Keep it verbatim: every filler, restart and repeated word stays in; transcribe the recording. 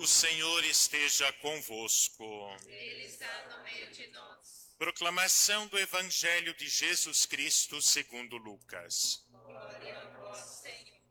O Senhor esteja convosco. Ele está no meio de nós. Proclamação do Evangelho de Jesus Cristo segundo Lucas. Glória a vós, Senhor.